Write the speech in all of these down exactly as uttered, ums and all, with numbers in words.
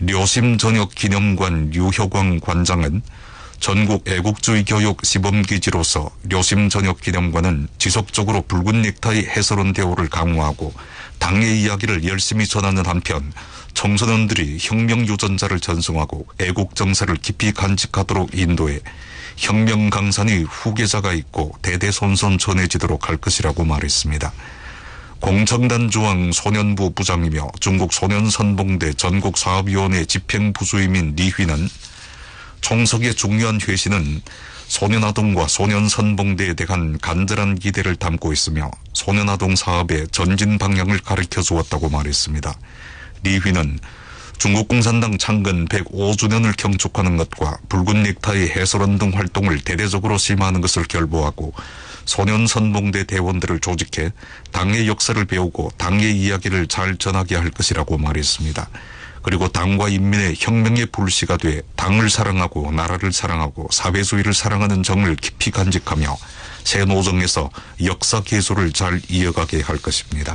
료심전역기념관 류효광 관장은 전국 애국주의 교육 시범기지로서 료심전역기념관은 지속적으로 붉은 넥타이 해설원 대우를 강화하고 당의 이야기를 열심히 전하는 한편 청소년들이 혁명 유전자를 전승하고 애국 정서를 깊이 간직하도록 인도해 혁명 강산이 후계자가 있고 대대손손 전해지도록 할 것이라고 말했습니다. 공청단 중앙 소년부 부장이며 중국 소년선봉대 전국사업위원회 집행부주임인 리휘는 총석의 중요한 회신은 소년아동과 소년선봉대에 대한 간절한 기대를 담고 있으며 소년아동 사업의 전진 방향을 가르쳐 주었다고 말했습니다. 리휘는 중국 공산당 창건 백오 주년을 경축하는 것과 붉은 넥타이 해설원 등 활동을 대대적으로 심화하는 것을 결부하고 소년선봉대 대원들을 조직해 당의 역사를 배우고 당의 이야기를 잘 전하게 할 것이라고 말했습니다. 그리고 당과 인민의 혁명의 불씨가 돼 당을 사랑하고 나라를 사랑하고 사회주의를 사랑하는 정을 깊이 간직하며 새 노정에서 역사 계수를 잘 이어가게 할 것입니다.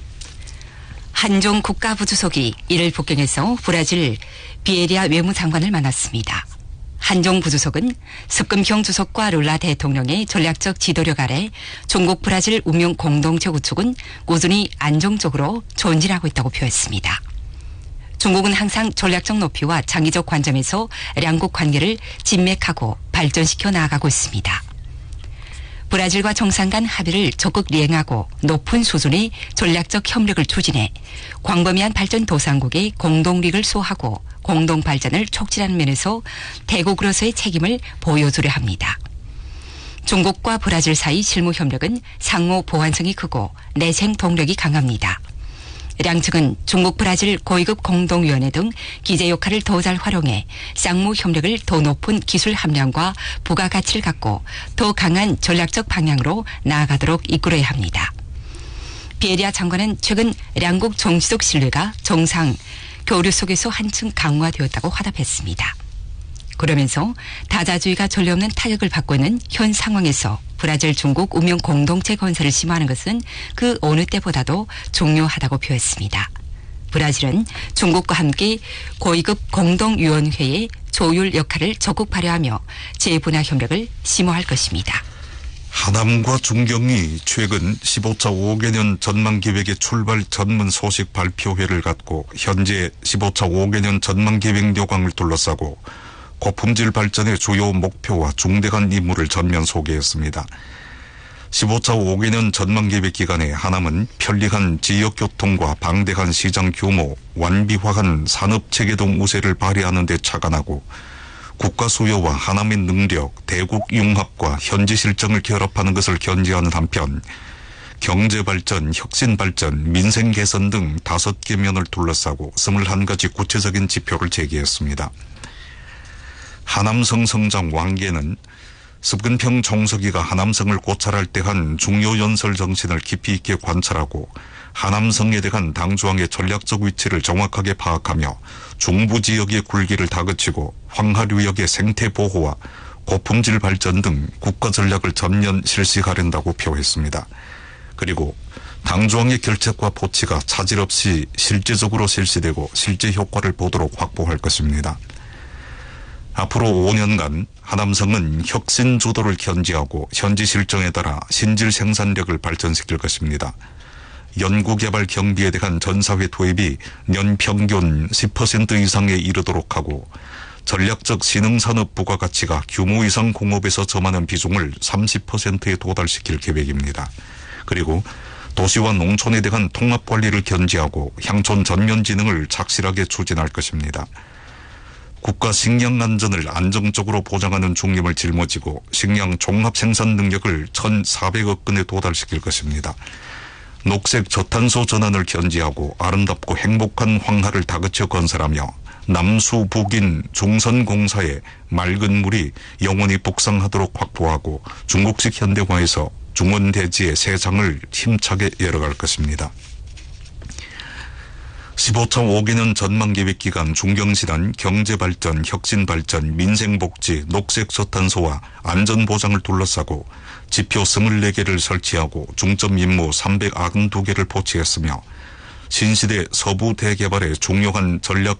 한종 국가부주석이 이를 북경에서 브라질 비에리아 외무장관을 만났습니다. 한종 부주석은 습금형 주석과 룰라 대통령의 전략적 지도력 아래 중국 브라질 운명 공동체 구축은 꾸준히 안정적으로 존진하고 있다고 표했습니다. 중국은 항상 전략적 높이와 장기적 관점에서 양국 관계를 진맥하고 발전시켜 나아가고 있습니다. 브라질과 정상 간 합의를 적극 이행하고 높은 수준의 전략적 협력을 추진해 광범위한 발전 도상국의 공동리를 수호하고 공동 발전을 촉진하는 면에서 대국으로서의 책임을 보여주려 합니다. 중국과 브라질 사이 실무 협력은 상호 보완성이 크고 내생 동력이 강합니다. 양측은 중국 브라질 고위급 공동위원회 등 기재 역할을 더 잘 활용해 쌍무 협력을 더 높은 기술 함량과 부가가치를 갖고 더 강한 전략적 방향으로 나아가도록 이끌어야 합니다. 비에리아 장관은 최근 양국 정치적 신뢰가 정상 교류 속에서 한층 강화되었다고 화답했습니다. 그러면서 다자주의가 전례 없는 타격을 받고 있는 현 상황에서 브라질 중국 운명 공동체 건설을 심화하는 것은 그 어느 때보다도 중요하다고 표했습니다. 브라질은 중국과 함께 고위급 공동위원회의 조율 역할을 적극 발휘하며 재분야 협력을 심화할 것입니다. 하남과 중경이 최근 십오 차 오 개년 전망계획의 출발 전문 소식 발표회를 갖고 현재 십오 차 오 개년 전망계획 요강을 둘러싸고 고품질 발전의 주요 목표와 중대한 임무를 전면 소개했습니다. 십오 차 오 개년 전망계획 기간에 하남은 편리한 지역교통과 방대한 시장 규모, 완비화한 산업체계 등 우세를 발휘하는 데 착안하고 국가 수요와 하남의 능력, 대국 융합과 현지 실정을 결합하는 것을 견지하는 한편 경제발전, 혁신발전, 민생 개선 등 다섯 개 면을 둘러싸고 스물한 가지 구체적인 지표를 제기했습니다. 하남성 성장 완계는 습근평 총서기가 하남성을 고찰할 때 한 중요 연설 정신을 깊이 있게 관찰하고 하남성에 대한 당중앙의 전략적 위치를 정확하게 파악하며 중부 지역의 굴기를 다그치고 황하류역의 생태 보호와 고품질 발전 등 국가 전략을 전면 실시하려고 표했습니다. 그리고 당중앙의 결책과 포치가 차질 없이 실제적으로 실시되고 실제 효과를 보도록 확보할 것입니다. 앞으로 오 년간 하남성은 혁신 주도를 견지하고 현지 실정에 따라 신질 생산력을 발전시킬 것입니다. 연구개발 경비에 대한 전사회 투입이 년 평균 십 퍼센트 이상에 이르도록 하고 전략적 신흥산업 부가가치가 규모 이상 공업에서 점하는 비중을 삼십 퍼센트에 도달시킬 계획입니다. 그리고 도시와 농촌에 대한 통합관리를 견지하고 향촌 전면진흥을 착실하게 추진할 것입니다. 국가 식량 안전을 안정적으로 보장하는 중림을 짊어지고 식량 종합 생산 능력을 천사백억 건에 도달시킬 것입니다. 녹색 저탄소 전환을 견지하고 아름답고 행복한 황하를 다그쳐 건설하며 남수 북인 중선공사의 맑은 물이 영원히 북상하도록 확보하고 중국식 현대화에서 중원대지의 새 장을 힘차게 열어갈 것입니다. 십오 차 오 개년 전망계획 기간 중경시는 경제발전, 혁신발전, 민생복지, 녹색저탄소와 안전보장을 둘러싸고 지표 이십사 개를 설치하고 중점 임무 삼백구십이 개를 포치했으며 신시대 서부 대개발의 중요한 전략